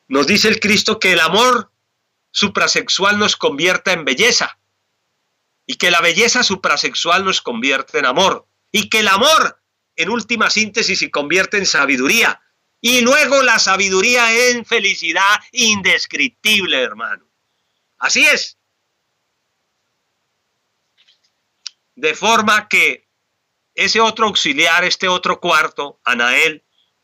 Nos dice el Cristo que el amor suprasexual nos convierta en belleza y que la belleza suprasexual nos convierte en amor y que el amor en última síntesis se convierte en sabiduría y luego la sabiduría en felicidad indescriptible, hermano. Así es. De forma que ese otro auxiliar, este otro cuarto, Anael,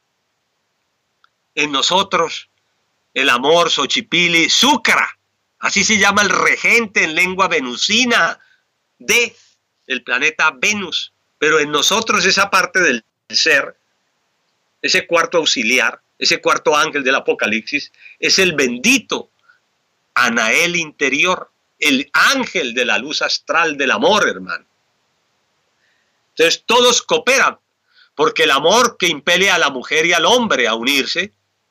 en nosotros, el amor, Xochipilli, Zúcara, así se llama el regente en lengua venusina de el planeta Venus, pero en nosotros esa parte del ser, ese cuarto auxiliar, ese cuarto ángel del Apocalipsis, es el bendito Anael interior, el ángel de la luz astral del amor, hermano. Entonces todos cooperan, porque el amor que impele a la mujer y al hombre a unirse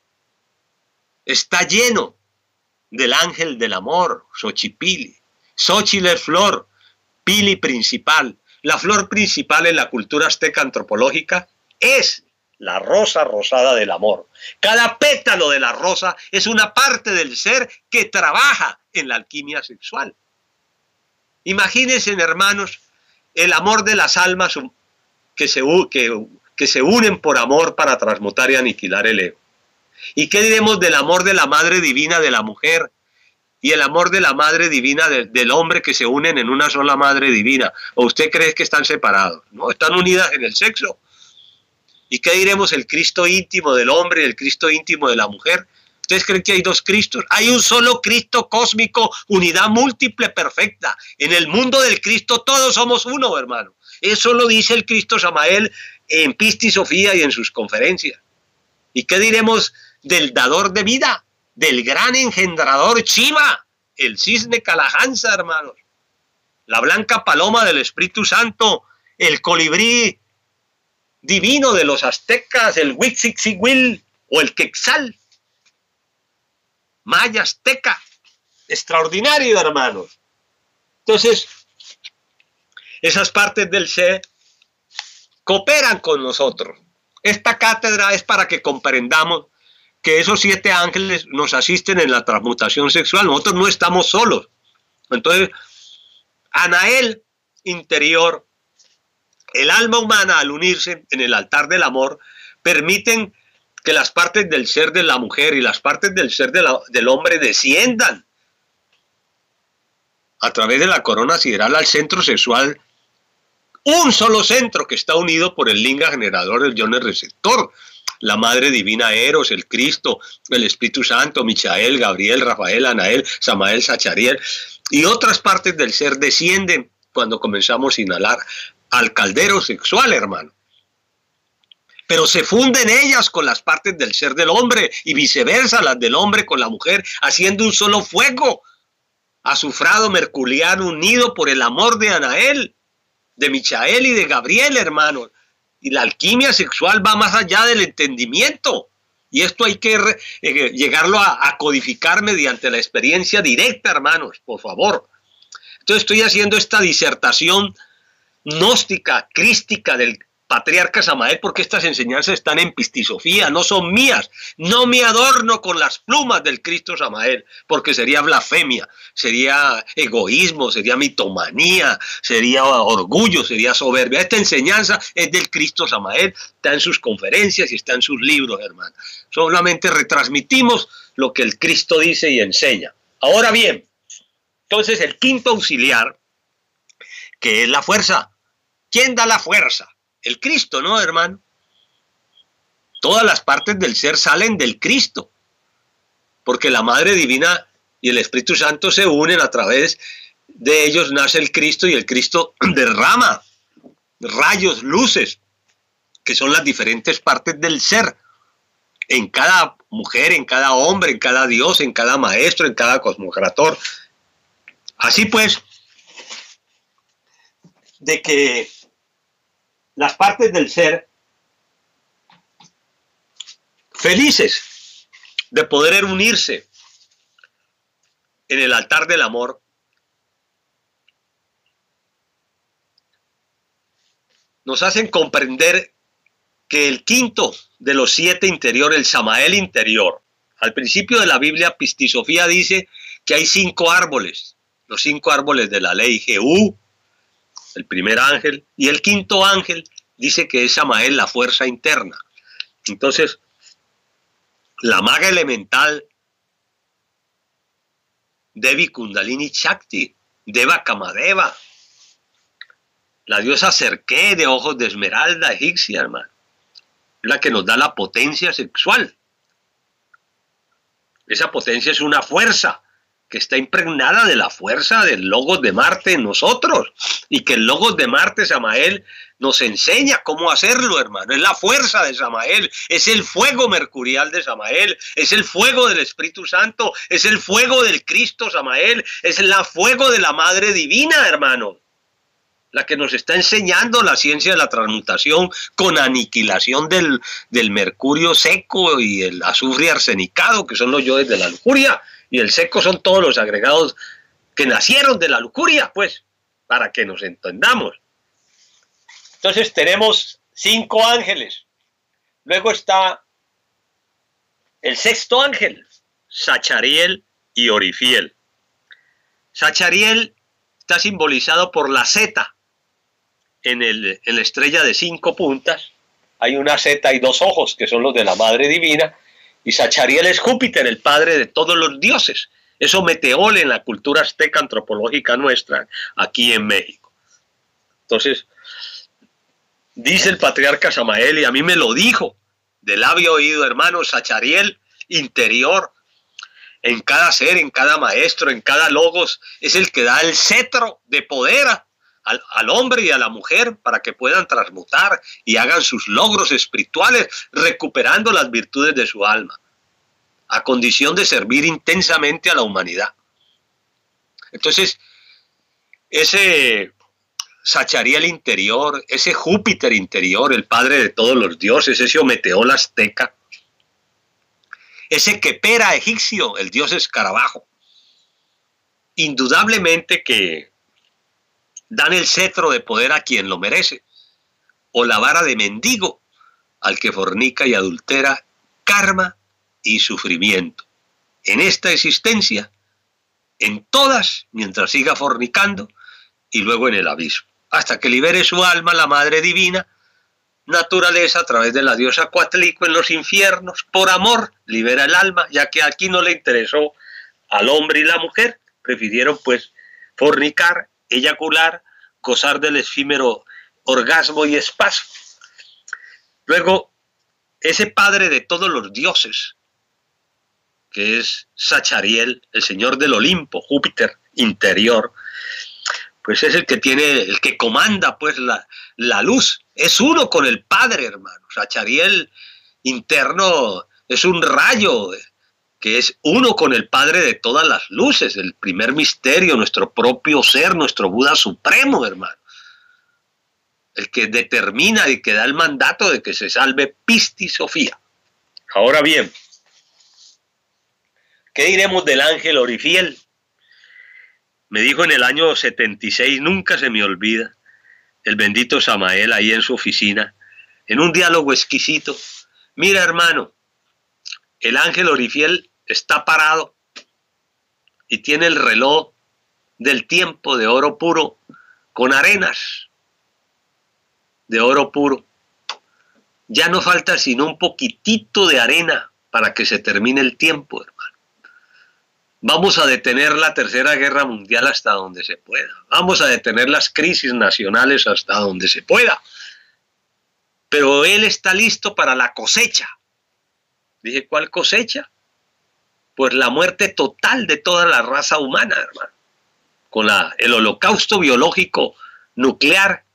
está lleno del ángel del amor, Xochipilli. Xochitl es flor, Pili principal. La flor principal en la cultura azteca antropológica es la rosa rosada del amor. Cada pétalo de la rosa es una parte del ser que trabaja en la alquimia sexual. Imagínense, hermanos, el amor de las almas que se unen por amor para transmutar y aniquilar el ego. ¿Y qué diremos del amor de la Madre Divina de la mujer y el amor de la Madre Divina del hombre que se unen en una sola Madre Divina? ¿O usted cree que están separados? No, están unidas en el sexo. ¿Y qué diremos el Cristo íntimo del hombre y el Cristo íntimo de la mujer? ¿Ustedes creen que hay dos Cristos? Hay un solo Cristo cósmico, unidad múltiple perfecta. En el mundo del Cristo todos somos uno, hermano. Eso lo dice el Cristo Samael en Pista y Sofía y en sus conferencias. ¿Y qué diremos del dador de vida? Del gran engendrador Shiva, el cisne Kalahansa, hermanos. La blanca paloma del Espíritu Santo, el colibrí divino de los aztecas, el Huitzilopochtli o el Quetzal. Maya azteca, extraordinario, hermanos. Entonces, esas partes del ser cooperan con nosotros. Esta cátedra es para que comprendamos que esos 7 ángeles nos asisten en la transmutación sexual. Nosotros no estamos solos. Entonces, Anael interior, el alma humana al unirse en el altar del amor, permiten que las partes del ser de la mujer y las partes del ser del hombre desciendan a través de la corona sideral al centro sexual, un solo centro que está unido por el linga generador, el ion receptor, la Madre Divina Eros, el Cristo, el Espíritu Santo, Michael, Gabriel, Rafael, Anael, Samael, Sachariel, y otras partes del ser descienden cuando comenzamos a inhalar al caldero sexual, hermano. Pero se funden ellas con las partes del ser del hombre y viceversa, las del hombre con la mujer, haciendo un solo fuego, azufrado mercuriano unido por el amor de Anael, de Michael y de Gabriel, hermanos. Y la alquimia sexual va más allá del entendimiento. Y esto hay que llegarlo a codificar mediante la experiencia directa, hermanos, por favor. Entonces estoy haciendo esta disertación gnóstica, crística del patriarca Samael, porque estas enseñanzas están en Pistisofía, no son mías. No me adorno con las plumas del Cristo Samael, porque sería blasfemia, sería egoísmo, sería mitomanía, sería orgullo, sería soberbia. Esta enseñanza es del Cristo Samael, está en sus conferencias y está en sus libros, hermano. Solamente retransmitimos lo que el Cristo dice y enseña. Ahora bien, entonces el quinto auxiliar, que es la fuerza. ¿Quién da la fuerza? El Cristo, ¿no, hermano? Todas las partes del ser salen del Cristo, porque la Madre Divina y el Espíritu Santo se unen, a través de ellos nace el Cristo y el Cristo derrama rayos, luces, que son las diferentes partes del ser, en cada mujer, en cada hombre, en cada Dios, en cada maestro, en cada cosmocrator. Así pues, de que las partes del ser, felices de poder unirse en el altar del amor, nos hacen comprender que el quinto de los 7 interior, el Samael interior, Al principio de la Biblia, Pistisofía dice que hay 5 árboles, los 5 árboles de la ley, Jehú, el primer ángel, y el quinto ángel dice que es Samael, la fuerza interna. Entonces, la maga elemental, Devi Kundalini Shakti, Deva Kamadeva, la diosa Serké de ojos de esmeralda egipcia, hermano, es la que nos da la potencia sexual. Esa potencia es una fuerza que está impregnada de la fuerza del Logos de Marte en nosotros, y que el Logos de Marte, Samael, nos enseña cómo hacerlo, hermano. Es la fuerza de Samael, es el fuego mercurial de Samael, es el fuego del Espíritu Santo, es el fuego del Cristo, Samael, es el fuego de la Madre Divina, hermano, la que nos está enseñando la ciencia de la transmutación con aniquilación del mercurio seco y el azufre arsenicado, que son los yoes de la lujuria, y el seco son todos los agregados que nacieron de la lujuria, pues, para que nos entendamos. Entonces tenemos 5 ángeles. Luego está el sexto ángel, Sachariel y Orifiel. Sachariel está simbolizado por la zeta. En la estrella de 5 puntas hay una zeta y 2 ojos, que son los de la Madre Divina, y Sachariel es Júpiter, el padre de todos los dioses. Eso meteol en la cultura azteca antropológica nuestra, aquí en México. Entonces, dice el patriarca Samael, y a mí me lo dijo, de labio oído, hermano, Sachariel interior, en cada ser, en cada maestro, en cada logos, es el que da el cetro de poder al hombre y a la mujer para que puedan transmutar y hagan sus logros espirituales, recuperando las virtudes de su alma, a condición de servir intensamente a la humanidad. Entonces, ese Sachariel interior, ese Júpiter interior, el padre de todos los dioses, ese Ometeol azteca, ese Kepera egipcio, el dios escarabajo, indudablemente que dan el cetro de poder a quien lo merece, o la vara de mendigo al que fornica y adultera, karma y sufrimiento. En esta existencia, en todas, mientras siga fornicando, y luego en el abismo, hasta que libere su alma la Madre Divina, naturaleza a través de la diosa Coatlico en los infiernos, por amor libera el alma, ya que aquí no le interesó al hombre y la mujer, prefirieron pues fornicar, eyacular, gozar del efímero orgasmo y espasmo. Luego, ese padre de todos los dioses, que es Sachariel, el señor del Olimpo, Júpiter interior, pues es el que tiene, el que comanda pues la luz, es uno con el Padre, hermano. Sachariel interno es un rayo que es uno con el Padre de todas las luces, el primer misterio, nuestro propio ser, nuestro Buda supremo, hermano. El que determina y que da el mandato de que se salve Pistisofía. Ahora bien, ¿qué diremos del ángel Orifiel? Me dijo en el año 76, nunca se me olvida, el bendito Samael ahí en su oficina, en un diálogo exquisito. Mira, hermano, el ángel Orifiel está parado y tiene el reloj del tiempo de oro puro con arenas de oro puro. Ya no falta sino un poquitito de arena para que se termine el tiempo, hermano. Vamos a detener la Tercera Guerra Mundial hasta donde se pueda. Vamos a detener las crisis nacionales hasta donde se pueda. Pero él está listo para la cosecha. Dije, ¿cuál cosecha? Pues la muerte total de toda la raza humana, hermano. Con el holocausto biológico nuclear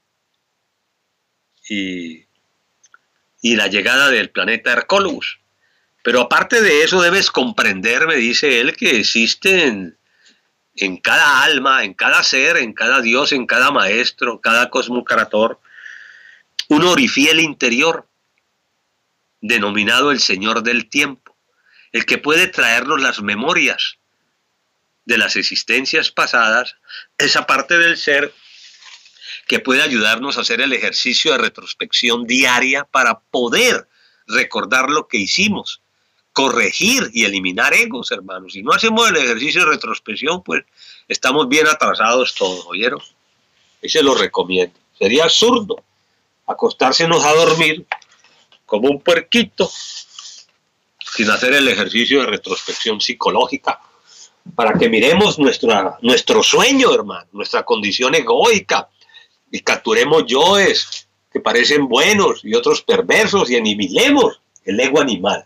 y la llegada del planeta Hercólogos. Pero aparte de eso debes comprender, me dice él, que existen en cada alma, en cada ser, en cada dios, en cada maestro, cada cosmocrator, un Orifiel interior, denominado el Señor del Tiempo, el que puede traernos las memorias de las existencias pasadas, esa parte del ser que puede ayudarnos a hacer el ejercicio de retrospección diaria para poder recordar lo que hicimos, corregir y eliminar egos, hermanos. Si no hacemos el ejercicio de retrospección, pues estamos bien atrasados todos, ¿oyeron? Ese lo recomiendo. Sería absurdo acostársenos a dormir como un puerquito sin hacer el ejercicio de retrospección psicológica para que miremos nuestro sueño, hermano, nuestra condición egoica y capturemos yoes que parecen buenos y otros perversos y aniquilemos el ego animal.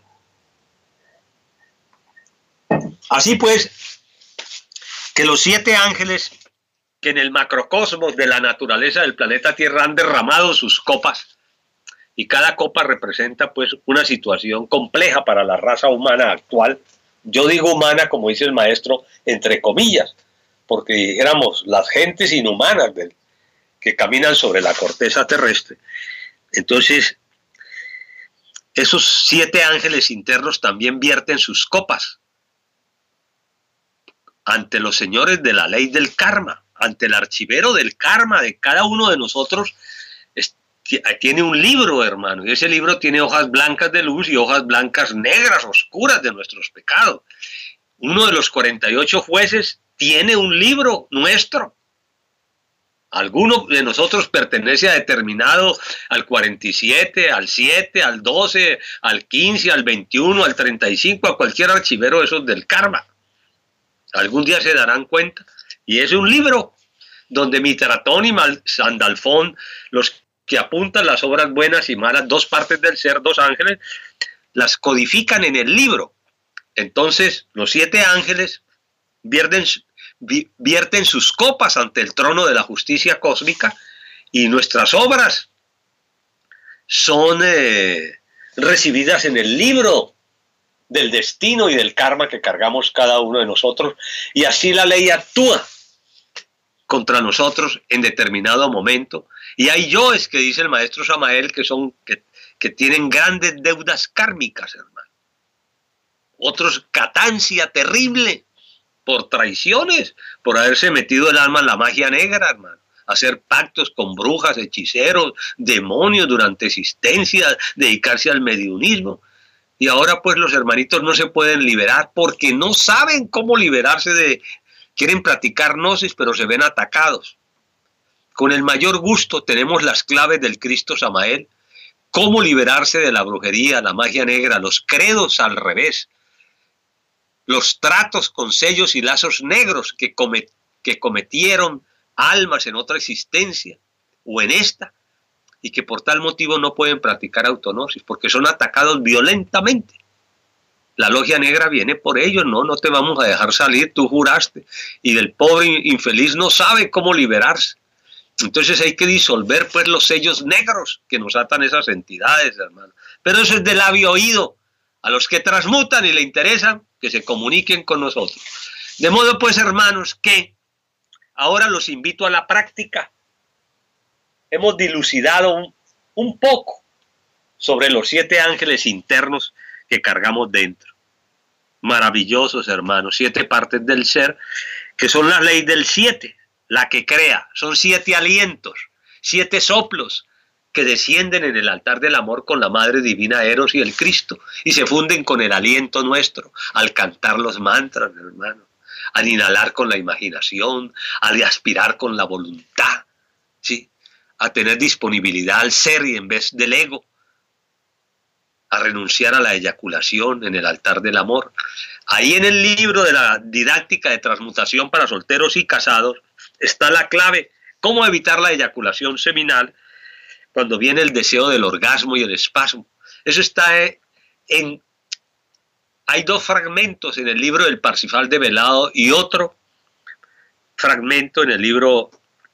Así pues, que los 7 ángeles que en el macrocosmos de la naturaleza del planeta Tierra han derramado sus copas, y cada copa representa pues una situación compleja para la raza humana actual. Yo digo humana, como dice el maestro, entre comillas, porque dijéramos las gentes inhumanas que caminan sobre la corteza terrestre. Entonces, esos 7 ángeles internos también vierten sus copas ante los señores de la ley del karma, ante el archivero del karma de cada uno de nosotros. Tiene un libro, hermano, y ese libro tiene hojas blancas de luz y hojas blancas negras, oscuras de nuestros pecados. Uno de los 48 jueces tiene un libro nuestro. Alguno de nosotros pertenece a determinado, al 47, al 7, al 12, al 15, al 21, al 35, a cualquier archivero de esos del karma. Algún día se darán cuenta. Y es un libro donde Mitratón y Sandalfón, los que apuntan las obras buenas y malas, 2 partes del ser, 2 ángeles, las codifican en el libro. Entonces, los 7 ángeles vierten sus copas ante el trono de la justicia cósmica y nuestras obras son recibidas en el libro del destino y del karma que cargamos cada uno de nosotros, y así la ley actúa contra nosotros en determinado momento. Y hay yoes, que dice el maestro Samael, que tienen grandes deudas kármicas, hermano. Otros catancia terrible por traiciones, por haberse metido el alma en la magia negra, hermano. Hacer pactos con brujas, hechiceros, demonios durante existencia, dedicarse al mediunismo. Y ahora pues los hermanitos no se pueden liberar porque no saben cómo liberarse quieren practicar gnosis, pero se ven atacados. Con el mayor gusto tenemos las claves del Cristo Samael, cómo liberarse de la brujería, la magia negra, los credos al revés, los tratos con sellos y lazos negros que cometieron almas en otra existencia o en esta, y que por tal motivo no pueden practicar autognosis, porque son atacados violentamente. La logia negra viene por ellos, no te vamos a dejar salir, tú juraste, y el pobre infeliz no sabe cómo liberarse. Entonces hay que disolver pues los sellos negros que nos atan esas entidades, hermano. Pero eso es de labio oído. A los que transmutan y le interesan, que se comuniquen con nosotros. De modo pues, hermanos, que ahora los invito a la práctica. Hemos dilucidado un poco sobre los 7 ángeles internos que cargamos dentro. Maravillosos, hermanos, 7 partes del ser, que son la ley del 7, la que crea. Son 7 alientos, 7 soplos que descienden en el altar del amor con la Madre Divina Eros y el Cristo, y se funden con el aliento nuestro, al cantar los mantras, hermano, al inhalar con la imaginación, al aspirar con la voluntad, ¿sí? A tener disponibilidad al ser y en vez del ego, a renunciar a la eyaculación en el altar del amor. Ahí en el libro de la didáctica de transmutación para solteros y casados está la clave, cómo evitar la eyaculación seminal cuando viene el deseo del orgasmo y el espasmo. Eso está hay 2 fragmentos en el libro del Parsifal de Velado y otro fragmento en el libro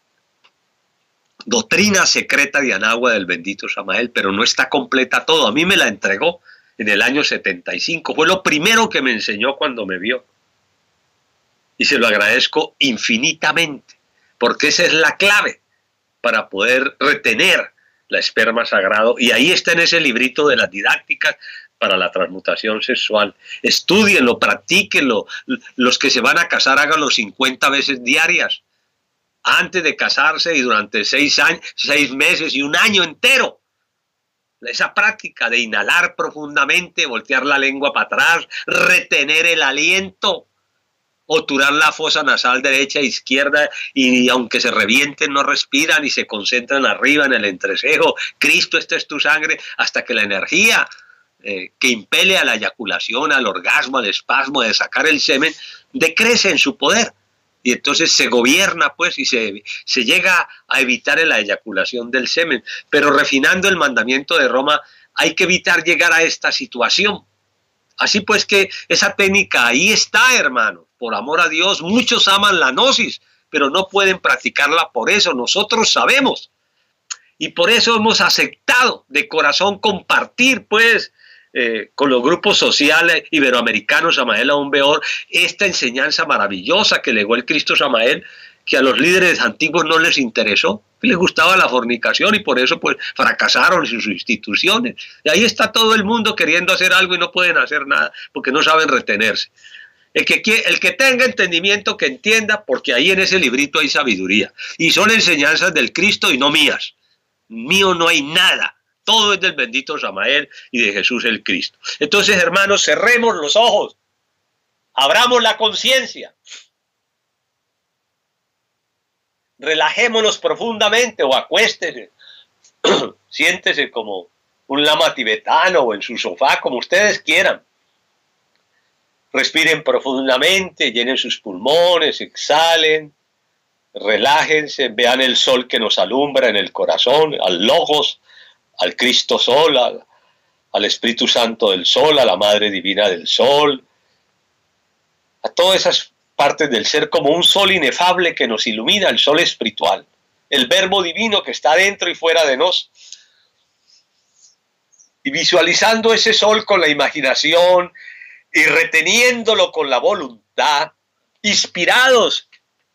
Doctrina Secreta de Anagua del bendito Samael, pero no está completa todo. A mí me la entregó en el año 75. Fue lo primero que me enseñó cuando me vio. Y se lo agradezco infinitamente, porque esa es la clave para poder retener la esperma sagrado. Y ahí está en ese librito de las didácticas para la transmutación sexual. Estúdienlo, practíquenlo. Los que se van a casar, háganlo 50 veces diarias. Antes de casarse y durante 6 meses y un año entero. esa práctica de inhalar profundamente, voltear la lengua para atrás, retener el aliento, obturar la fosa nasal derecha e izquierda, y aunque se revienten no respiran y se concentran arriba en el entrecejo. Cristo, esta es tu sangre, hasta que la energía que impele a la eyaculación, al orgasmo, al espasmo de sacar el semen, decrece en su poder. Y entonces se gobierna, pues, y se llega a evitar la eyaculación del semen. Pero refinando el mandamiento de Roma, hay que evitar llegar a esta situación. Así pues que esa técnica ahí está, hermano. Por amor a Dios, muchos aman la gnosis, pero no pueden practicarla por eso. Nosotros sabemos. Y por eso hemos aceptado de corazón compartir, pues, con los grupos sociales iberoamericanos, Samael Aún Weor, esta enseñanza maravillosa que legó el Cristo Samael, que a los líderes antiguos no les interesó, que les gustaba la fornicación y por eso pues fracasaron en sus instituciones. Y ahí está todo el mundo queriendo hacer algo y no pueden hacer nada porque no saben retenerse. El que tenga entendimiento, que entienda, porque ahí en ese librito hay sabiduría. Y son enseñanzas del Cristo y no mías. Mío no hay nada. Todo es del bendito Samael y de Jesús el Cristo. Entonces, hermanos, cerremos los ojos. Abramos la conciencia. Relajémonos profundamente o acuéstese. Siéntese como un lama tibetano o en su sofá, como ustedes quieran. Respiren profundamente, llenen sus pulmones, exhalen, relájense, vean el sol que nos alumbra en el corazón, al Logos, al Cristo Sol, al Espíritu Santo del Sol, a la Madre Divina del Sol, a todas esas partes del ser como un sol inefable que nos ilumina, el sol espiritual, el Verbo Divino que está dentro y fuera de nos. Y visualizando ese sol con la imaginación y reteniéndolo con la voluntad, inspirados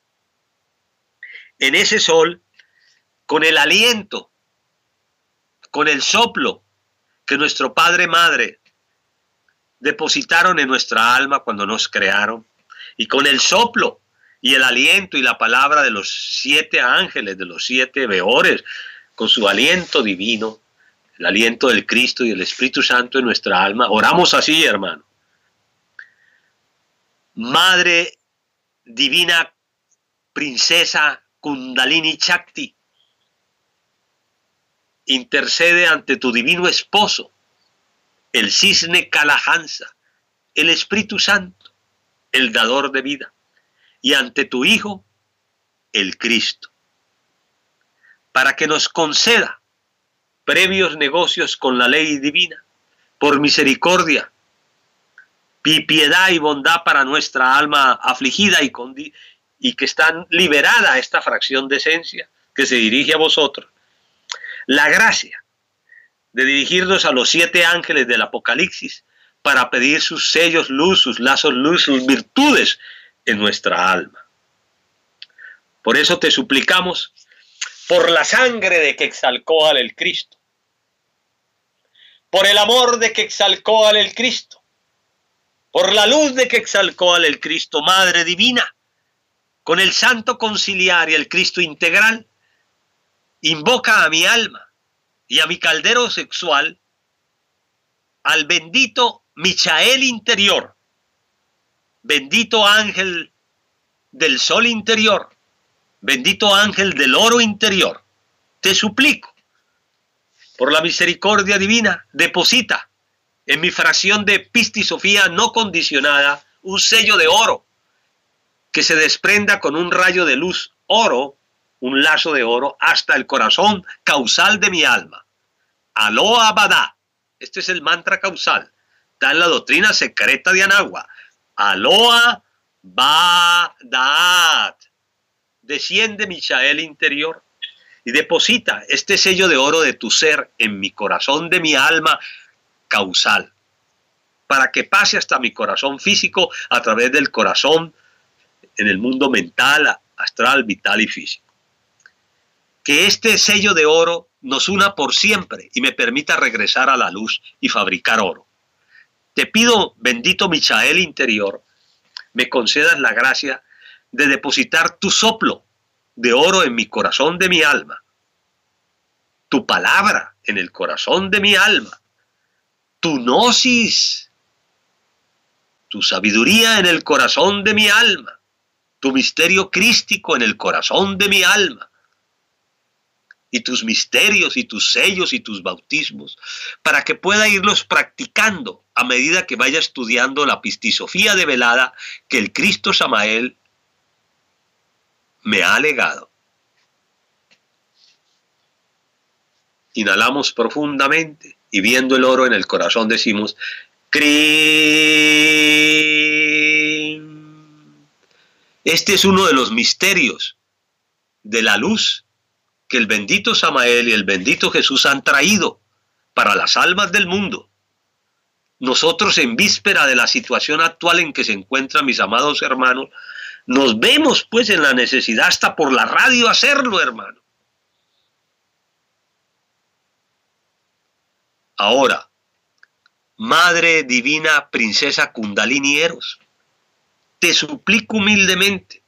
en ese sol, con el aliento, con el soplo que nuestro Padre y Madre depositaron en nuestra alma cuando nos crearon, y con el soplo y el aliento y la palabra de los 7 ángeles, de los 7 veores, con su aliento divino, el aliento del Cristo y el Espíritu Santo en nuestra alma, oramos así, hermano. Madre Divina, Princesa Kundalini Chakti, intercede ante tu divino esposo, el cisne Kalahansa, el Espíritu Santo, el dador de vida, y ante tu Hijo, el Cristo, para que nos conceda previos negocios con la ley divina, por misericordia, piedad y bondad para nuestra alma afligida y que está liberada esta fracción de esencia que se dirige a vosotros. La gracia de dirigirnos a los 7 ángeles del Apocalipsis para pedir sus sellos luz, sus lazos luz, sus virtudes en nuestra alma. Por eso te suplicamos, por la sangre de Quetzalcóatl el Cristo, por el amor de Quetzalcóatl el Cristo, por la luz de Quetzalcóatl el Cristo, Madre Divina, con el Santo Conciliar y el Cristo Integral, invoca a mi alma y a mi caldero sexual, al bendito Michael interior, bendito ángel del sol interior, bendito ángel del oro interior. Te suplico, por la misericordia divina, deposita en mi fracción de pistisofía no condicionada un sello de oro que se desprenda con un rayo de luz oro, un lazo de oro, hasta el corazón causal de mi alma. Aloha Badá. Este es el mantra causal. Está en la doctrina secreta de Anagua. Aloha Badá. Desciende Michael interior y deposita este sello de oro de tu ser en mi corazón de mi alma causal, para que pase hasta mi corazón físico a través del corazón en el mundo mental, astral, vital y físico. Que este sello de oro nos una por siempre y me permita regresar a la luz y fabricar oro. Te pido, bendito Michael interior, me concedas la gracia de depositar tu soplo de oro en mi corazón de mi alma, tu palabra en el corazón de mi alma, tu gnosis, tu sabiduría en el corazón de mi alma, tu misterio crístico en el corazón de mi alma, y tus misterios y tus sellos y tus bautismos, para que pueda irlos practicando a medida que vaya estudiando la pistisofía develada que el Cristo Samael me ha legado. Inhalamos profundamente y viendo el oro en el corazón decimos, Crim. Este es uno de los misterios de la luz que el bendito Samael y el bendito Jesús han traído para las almas del mundo. Nosotros en víspera de la situación actual en que se encuentran mis amados hermanos, nos vemos pues en la necesidad hasta por la radio hacerlo, hermano. Ahora, Madre Divina Princesa Kundalini Eros, te suplico humildemente,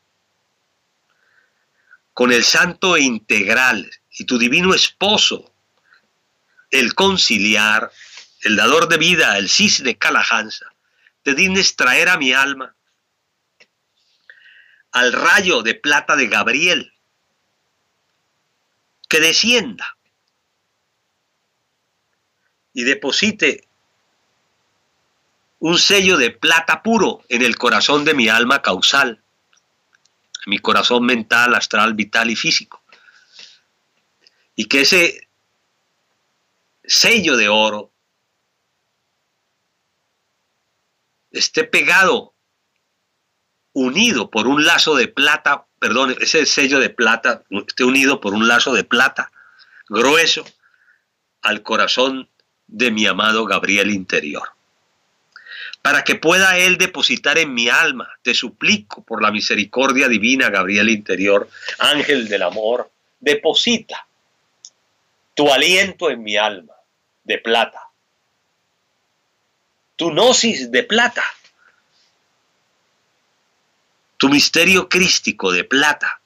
con el Santo e Integral y tu Divino Esposo, el Conciliar, el Dador de Vida, el Cisne Kalahansa, te dignes traer a mi alma al rayo de plata de Gabriel, que descienda y deposite un sello de plata puro en el corazón de mi alma causal, mi corazón mental, astral, vital y físico. Y que ese sello de oro esté pegado, unido por un lazo de plata, perdón, ese sello de plata esté unido por un lazo de plata grueso al corazón de mi amado Gabriel interior. Para que pueda él depositar en mi alma, te suplico por la misericordia divina, Gabriel interior, ángel del amor, deposita tu aliento en mi alma de plata, tu gnosis de plata, tu misterio crístico de plata,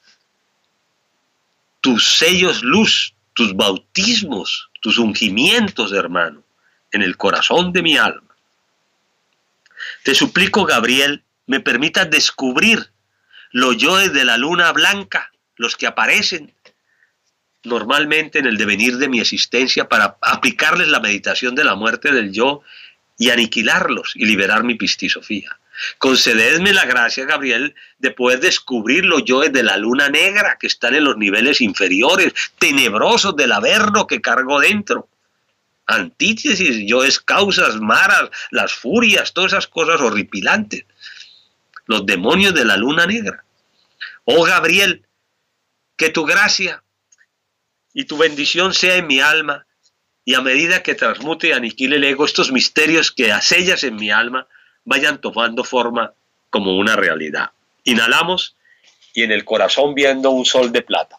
tus sellos luz, tus bautismos, tus ungimientos, hermano, en el corazón de mi alma. Te suplico, Gabriel, me permitas descubrir los yoes de la luna blanca, los que aparecen normalmente en el devenir de mi existencia, para aplicarles la meditación de la muerte del yo y aniquilarlos y liberar mi pistisofía. Concededme la gracia, Gabriel, de poder descubrir los yoes de la luna negra que están en los niveles inferiores, tenebrosos del averno que cargo dentro. Antítesis, yoes, causas, maras, las furias, todas esas cosas horripilantes. Los demonios de la luna negra. Oh Gabriel, que tu gracia y tu bendición sea en mi alma, y a medida que transmute y aniquile el ego, estos misterios que sellas en mi alma vayan tomando forma como una realidad. Inhalamos y en el corazón viendo un sol de plata.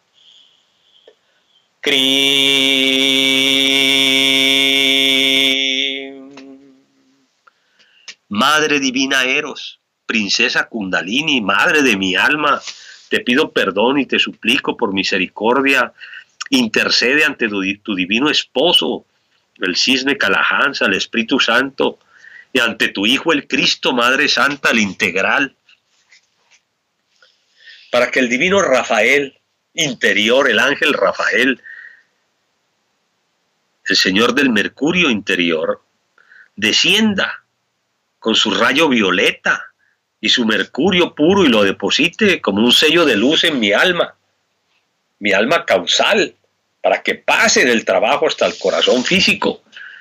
Madre divina Eros, princesa Kundalini, madre de mi alma, te pido perdón y te suplico por misericordia, intercede ante tu divino esposo, el Cisne Kalahansa, el Espíritu Santo, y ante tu Hijo el Cristo, Madre Santa, el integral, para que el divino Rafael interior, el ángel Rafael, el Señor del Mercurio interior, descienda con su rayo violeta y su mercurio puro y lo deposite como un sello de luz en mi alma causal, para que pase del trabajo hasta el corazón físico.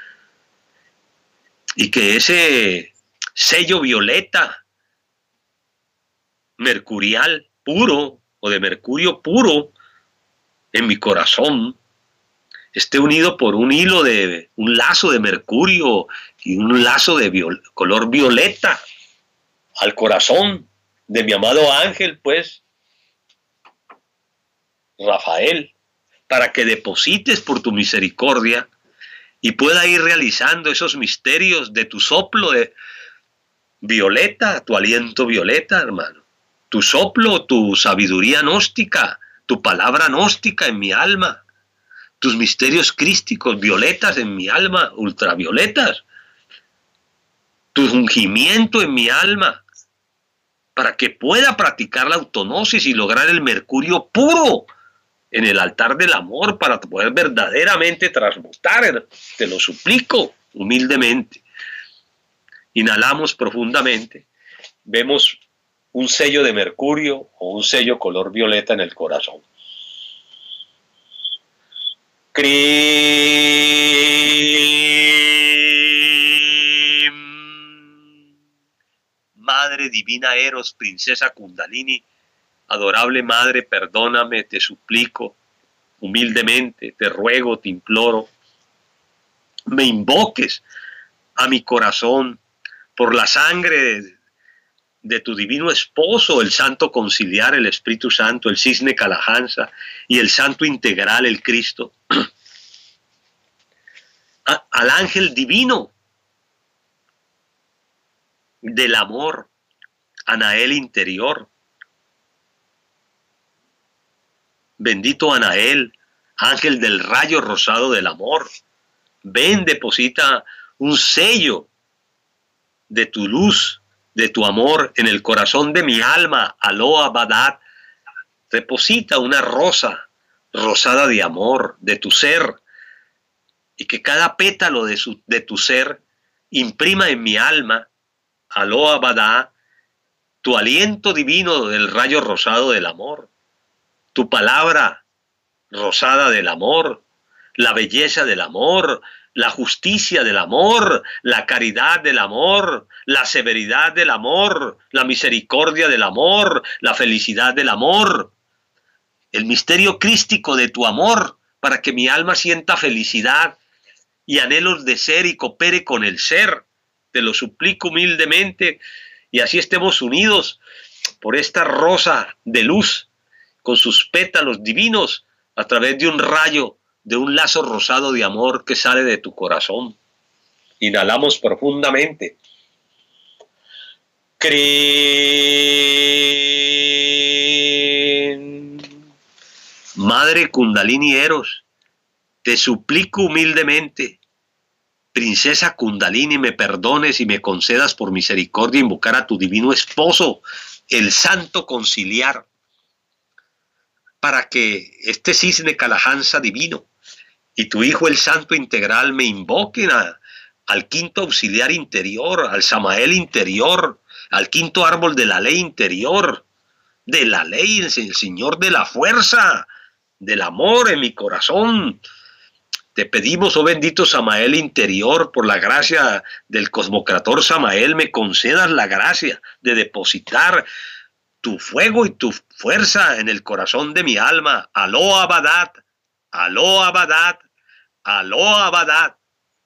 Y que ese sello violeta mercurial puro o de mercurio puro en mi corazón esté unido por un hilo de un lazo de mercurio y un lazo de color violeta al corazón de mi amado ángel, pues, Rafael, para que deposites por tu misericordia y pueda ir realizando esos misterios de tu soplo de violeta, tu aliento violeta, hermano, tu soplo, tu sabiduría gnóstica, tu palabra gnóstica en mi alma, tus misterios crísticos, violetas en mi alma, ultravioletas, tu ungimiento en mi alma, para que pueda practicar la autognosis y lograr el mercurio puro en el altar del amor, para poder verdaderamente transmutar. Te lo suplico humildemente. Inhalamos profundamente, vemos un sello de mercurio o un sello color violeta en el corazón. Madre divina Eros, princesa Kundalini, adorable Madre, perdóname, te suplico, humildemente, te ruego, te imploro, me invoques a mi corazón por la sangre de tu divino esposo, el Santo Conciliar, el Espíritu Santo, el Cisne Kalahansa y el Santo Integral, el Cristo, al ángel divino del amor, Anael interior. Bendito Anael, ángel del rayo rosado del amor, ven, deposita un sello de tu luz, de tu amor en el corazón de mi alma, Aloha Badat. Deposita una rosa rosada de amor, de tu ser, y que cada pétalo de tu ser imprima en mi alma, Aloha Badat, tu aliento divino del rayo rosado del amor, tu palabra rosada del amor, la belleza del amor, la justicia del amor, la caridad del amor, la severidad del amor, la misericordia del amor, la felicidad del amor, el misterio crístico de tu amor, para que mi alma sienta felicidad y anhelos de ser y coopere con el ser. Te lo suplico humildemente, y así estemos unidos por esta rosa de luz, con sus pétalos divinos, a través de un rayo, de un lazo rosado de amor que sale de tu corazón. Inhalamos profundamente. Madre Kundalini Eros, te suplico humildemente, princesa Kundalini, me perdones y me concedas por misericordia invocar a tu divino esposo, el Santo Conciliar, para que este Cisne Kalahansa divino y tu Hijo el Santo Integral me invoquen al quinto auxiliar interior, al Samael interior, al quinto árbol de la ley interior, de la ley, el Señor de la fuerza, del amor en mi corazón. Te pedimos, oh bendito Samael interior, por la gracia del cosmocrator Samael, me concedas la gracia de depositar tu fuego y tu fuerza en el corazón de mi alma. Aloha Badat, Aloha Badat, Aloha Badat.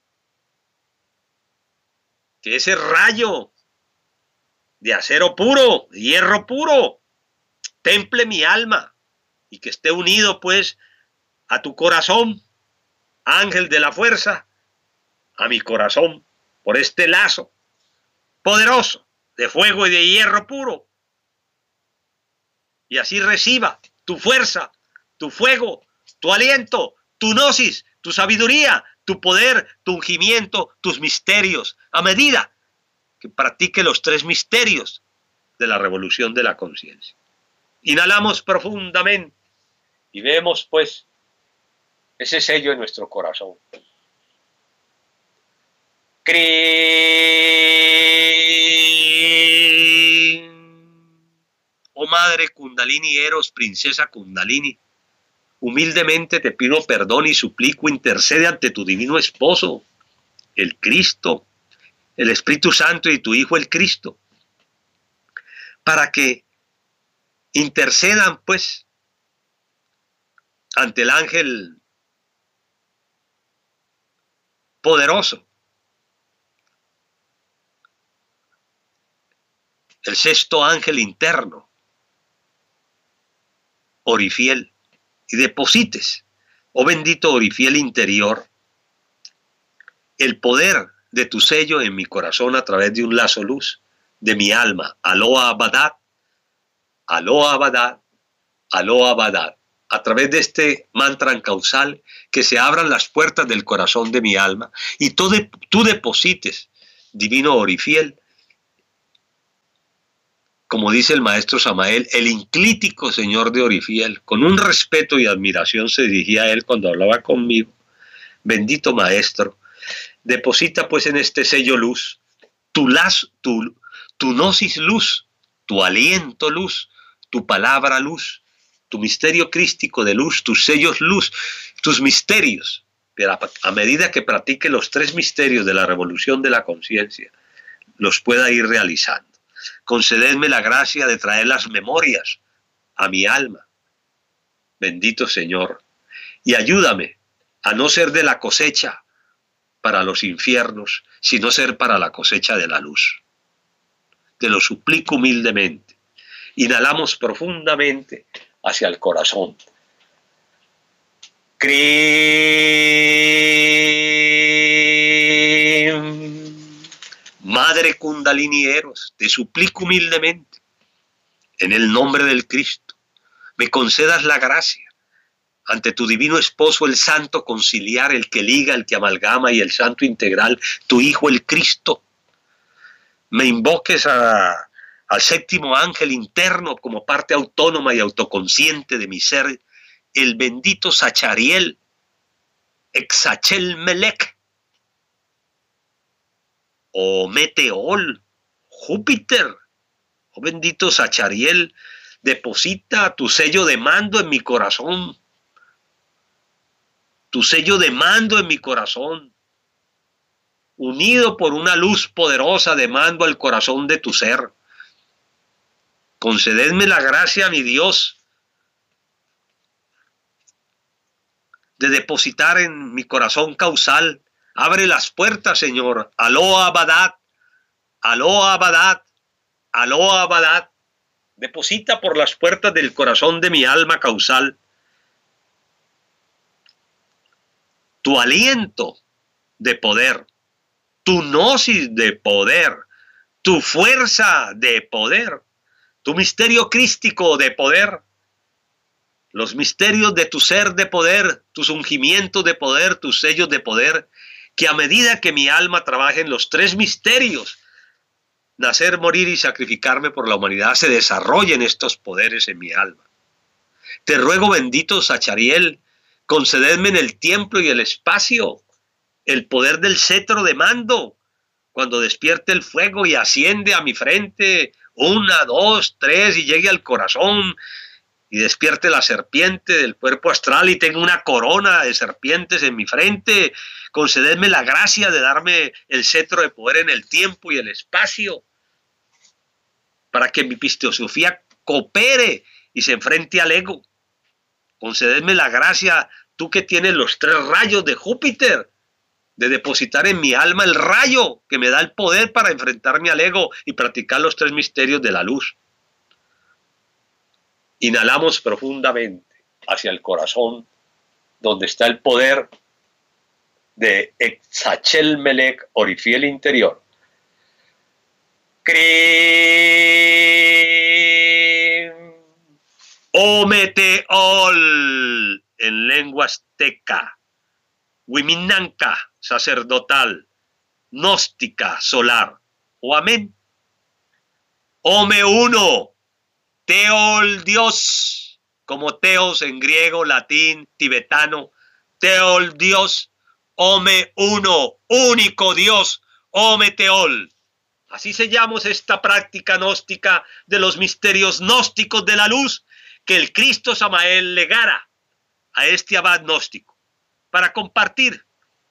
Que ese rayo de acero puro, de hierro puro, temple mi alma y que esté unido pues a tu corazón, ángel de la fuerza, a mi corazón, por este lazo poderoso de fuego y de hierro puro. Y así reciba tu fuerza, tu fuego, tu aliento, tu gnosis, tu sabiduría, tu poder, tu ungimiento, tus misterios, a medida que practique los tres misterios de la revolución de la conciencia. Inhalamos profundamente y vemos pues ese sello en nuestro corazón. Oh Madre Kundalini Eros, princesa Kundalini, humildemente te pido perdón y suplico, intercede ante tu divino esposo, el Cristo, el Espíritu Santo y tu Hijo el Cristo, para que intercedan pues ante el ángel poderoso, el sexto ángel interno, Orifiel, y deposites, oh bendito Orifiel interior, el poder de tu sello en mi corazón a través de un lazo luz de mi alma. Aloha Badat, Aloha Badat, Aloha Badat, a través de este mantra encausal, que se abran las puertas del corazón de mi alma y tú deposites, divino Orifiel, como dice el maestro Samael, el inclítico señor de Orifiel, con un respeto y admiración se dirigía a él cuando hablaba conmigo. Bendito maestro, deposita pues en este sello luz, tu gnosis luz, tu aliento luz, tu palabra luz, tu misterio crístico de luz, tus sellos luz, tus misterios. Pero a medida que practique los 3 misterios de la revolución de la conciencia, los pueda ir realizando. Concededme la gracia de traer las memorias a mi alma, bendito Señor, y ayúdame a no ser de la cosecha para los infiernos, sino ser para la cosecha de la luz. Te lo suplico humildemente. Inhalamos profundamente hacia el corazón. Madre Kundalini Eros, te suplico humildemente, en el nombre del Cristo, me concedas la gracia ante tu divino esposo, el santo conciliar, el que liga, el que amalgama y el santo integral, tu Hijo el Cristo. Me invoques al 7º ángel interno como parte autónoma y autoconsciente de mi ser, el bendito Sachariel, Exachel Melech, o Meteol, Júpiter, oh bendito Sachariel, deposita tu sello de mando en mi corazón, tu sello de mando en mi corazón, unido por una luz poderosa de mando al corazón de tu ser. Concededme la gracia, mi Dios, de depositar en mi corazón causal. Abre las puertas, Señor. Aloha Badat, Aloha Badat, Aloha Badat. Deposita por las puertas del corazón de mi alma causal tu aliento de poder, tu gnosis de poder, tu fuerza de poder, tu misterio crístico de poder, los misterios de tu ser de poder, tus ungimientos de poder, tus sellos de poder, que a medida que mi alma trabaje en los 3 misterios, nacer, morir y sacrificarme por la humanidad, se desarrollen estos poderes en mi alma. Te ruego, bendito Sachariel, concededme en el tiempo y el espacio el poder del cetro de mando, cuando despierte el fuego y asciende a mi frente, 1, 2, 3, y llegue al corazón, y despierte la serpiente del cuerpo astral y tenga una corona de serpientes en mi frente. Concededme la gracia de darme el cetro de poder en el tiempo y el espacio, para que mi pisteosofía coopere y se enfrente al ego. Concededme la gracia, tú que tienes los 3 rayos de Júpiter, de depositar en mi alma el rayo que me da el poder para enfrentarme al ego y practicar los 3 misterios de la luz. Inhalamos profundamente hacia el corazón, donde está el poder de Exachel Melech, Orifiel interior. Ometeol, en lengua azteca, Huiminanca, sacerdotal, gnóstica, solar, o amén. Ome uno, Teol Dios, como Teos en griego, latín, tibetano, Teol Dios, Ome uno, único Dios, Ome Teol. Así sellamos esta práctica gnóstica de los misterios gnósticos de la luz que el Cristo Samael legara a este abad gnóstico para compartir.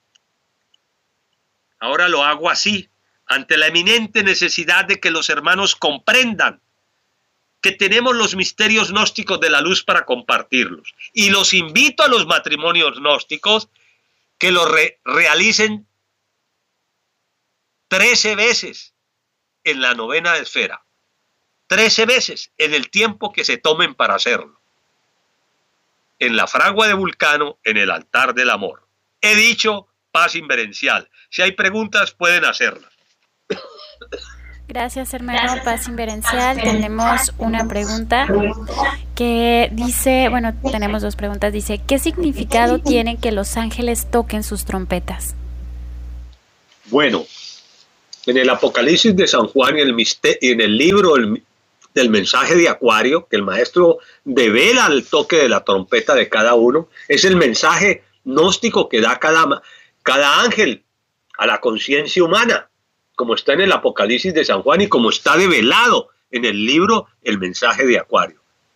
Ahora lo hago así, ante la eminente necesidad de que los hermanos comprendan que tenemos los misterios gnósticos de la luz para compartirlos. Y los invito a los matrimonios gnósticos que lo realicen 13 veces en la 9ª esfera. 13 veces en el tiempo que se tomen para hacerlo. En la fragua de Vulcano, en el altar del amor. He dicho paz inverencial. Si hay preguntas, pueden hacerlas. Gracias, hermano Paz Inverencial. Tenemos una pregunta que dice, bueno, tenemos dos preguntas, dice, ¿qué significado tiene que los ángeles toquen sus trompetas? Bueno, en el Apocalipsis de San Juan y en el libro del mensaje de Acuario, que el maestro devela el toque de la trompeta de cada uno, es el mensaje gnóstico que da cada ángel a la conciencia humana, como está en el Apocalipsis de San Juan y como está develado en el libro El mensaje de Acuario.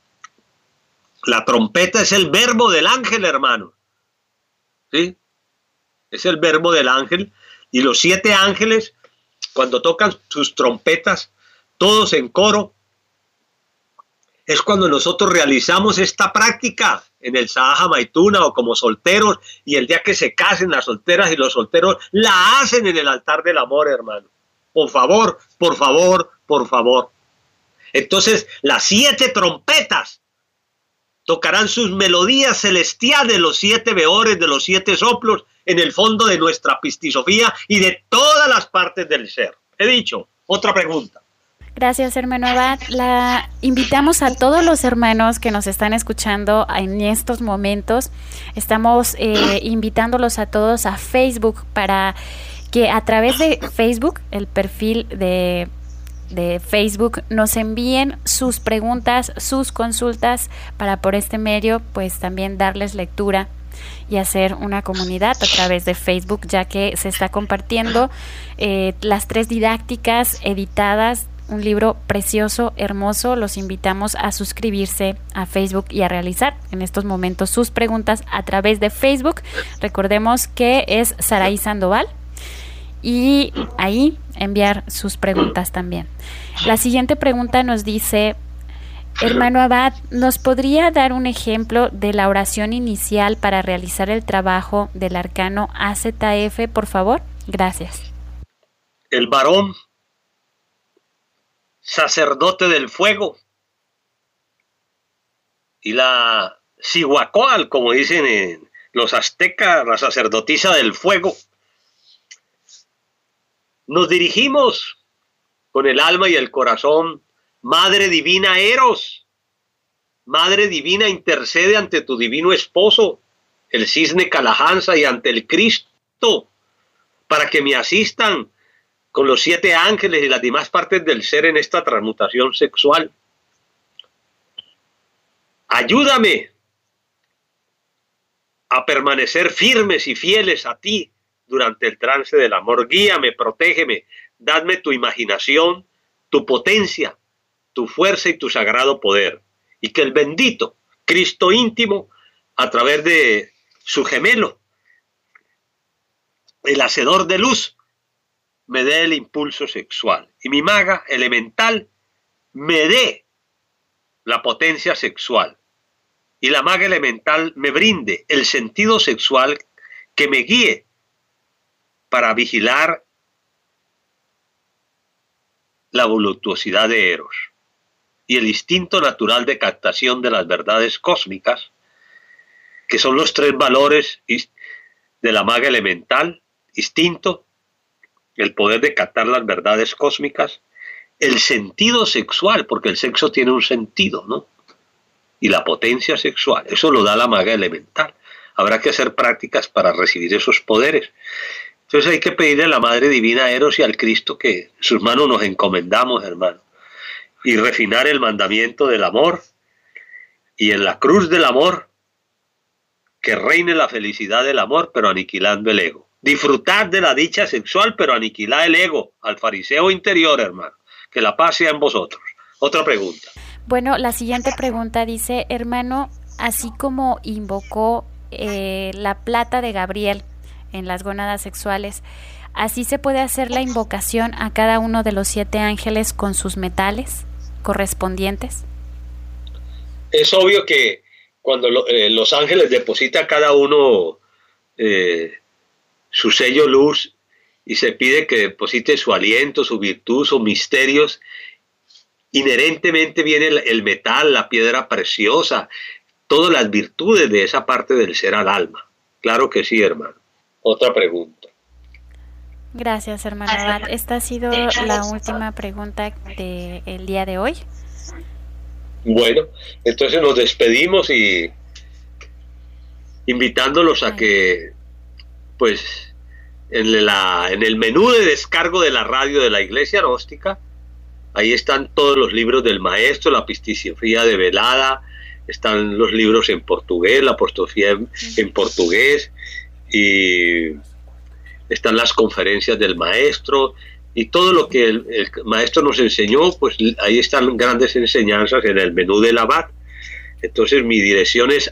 La trompeta es el verbo del ángel, hermano. ¿Sí? Es el verbo del ángel. Y los 7 ángeles, cuando tocan sus trompetas, todos en coro, es cuando nosotros realizamos esta práctica en el Sahaja Maituna o como solteros, y el día que se casen las solteras y los solteros la hacen en el altar del amor, hermano. Por favor, por favor, por favor. Entonces, las 7 trompetas tocarán sus melodías celestiales, los 7 beores de los 7 soplos en el fondo de nuestra pistisofía y de todas las partes del ser. He dicho. Otra pregunta. Gracias, hermano Abad. La invitamos a todos los hermanos que nos están escuchando en estos momentos. Estamos invitándolos a todos a Facebook para que a través de Facebook, el perfil de Facebook, nos envíen sus preguntas, sus consultas para por este medio pues también darles lectura y hacer una comunidad a través de Facebook, ya que se está compartiendo las 3 didácticas editadas, un libro precioso, hermoso. Los invitamos a suscribirse a Facebook y a realizar en estos momentos sus preguntas a través de Facebook. Recordemos que es Saraí Sandoval y ahí enviar sus preguntas también. La siguiente pregunta nos dice, hermano Abad, ¿nos podría dar un ejemplo de la oración inicial para realizar el trabajo del arcano AZF, por favor? Gracias. El varón, sacerdote del fuego, y la Cihuacóatl, como dicen los aztecas, la sacerdotisa del fuego. Nos dirigimos con el alma y el corazón. Madre divina Eros, Madre divina, intercede ante tu divino esposo, el cisne Calahansa, y ante el Cristo, para que me asistan con los 7 ángeles y las demás partes del ser en esta transmutación sexual. Ayúdame a permanecer firmes y fieles a ti durante el trance del amor. Guíame, protégeme, dadme tu imaginación, tu potencia, tu fuerza y tu sagrado poder. Y que el bendito Cristo íntimo, a través de su gemelo, el hacedor de luz, me dé el impulso sexual. Y mi maga elemental me dé la potencia sexual. Y la maga elemental me brinde el sentido sexual que me guíe para vigilar la voluptuosidad de Eros y el instinto natural de captación de las verdades cósmicas, que son los 3 valores de la maga elemental: instinto, el poder de captar las verdades cósmicas, el sentido sexual, porque el sexo tiene un sentido, ¿no? Y la potencia sexual, eso lo da la maga elemental. Habrá que hacer prácticas para recibir esos poderes. Entonces hay que pedirle a la Madre Divina Eros y al Cristo que en sus manos nos encomendamos, hermano, y refinar el mandamiento del amor, y en la cruz del amor que reine la felicidad del amor, pero aniquilando el ego. Disfrutad de la dicha sexual, pero aniquilad el ego, al fariseo interior, hermano. Que la paz sea en vosotros. Otra pregunta. Bueno, la siguiente pregunta dice, hermano, así como invocó la plata de Gabriel en las gónadas sexuales, ¿así se puede hacer la invocación a cada uno de los 7 ángeles con sus metales correspondientes? Es obvio que cuando los ángeles depositan cada uno su sello luz y se pide que deposite su aliento, su virtud, sus misterios, inherentemente viene el metal, la piedra preciosa, todas las virtudes de esa parte del ser al alma. Claro que sí, hermano. Otra pregunta. Gracias, hermano Abad. Esta ha sido la última pregunta del día de hoy. Bueno, entonces nos despedimos y invitándolos a que, pues, en el menú de descargo de la radio de la Iglesia Gnóstica, ahí están todos los libros del maestro, la Pistisofía de Velada, están los libros en portugués, la Apostrofía en portugués, y están las conferencias del maestro, y todo lo que el maestro nos enseñó, pues ahí están grandes enseñanzas en el menú del abad. Entonces mi dirección es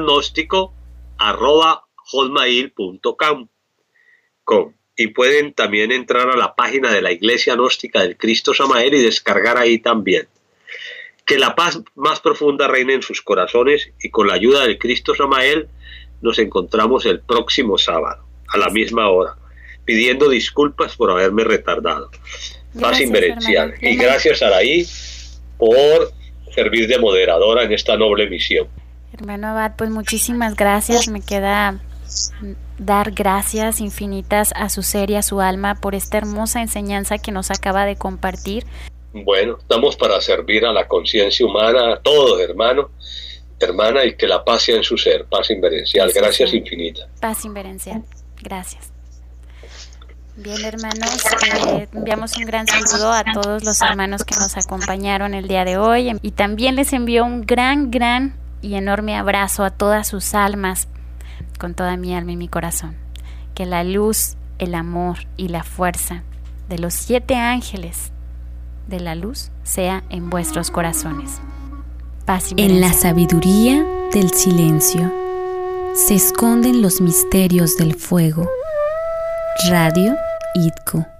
abadgnostico@hotmail.com, y pueden también entrar a la página de la Iglesia Gnóstica del Cristo Samael y descargar ahí también. Que la paz más profunda reine en sus corazones, y con la ayuda del Cristo Samael nos encontramos el próximo sábado a la misma hora, pidiendo disculpas por haberme retardado. Paz inverencial. Y gracias, Araí, por servir de moderadora en esta noble misión. Hermano Abad, pues muchísimas gracias. Me queda dar gracias infinitas a su ser y a su alma por esta hermosa enseñanza que nos acaba de compartir. Bueno, estamos para servir a la conciencia humana, a todos, hermano, hermana, y que la paz sea en su ser. Paz inverencial. Gracias infinitas. Paz inverencial. Gracias. Bien, hermanos, enviamos un gran saludo a todos los hermanos que nos acompañaron el día de hoy, y también les envío un gran y enorme abrazo a todas sus almas, con toda mi alma y mi corazón. Que la luz, el amor y la fuerza de los 7 ángeles de la luz sea en vuestros corazones. Paz y en la sabiduría del silencio se esconden los misterios del fuego. Radio IDCO.